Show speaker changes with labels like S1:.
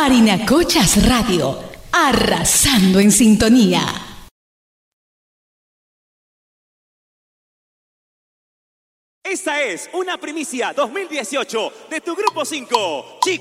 S1: Parinacochas Radio, arrasando en sintonía.
S2: Esta es una primicia 2018 de tu Grupo 5, Chicos.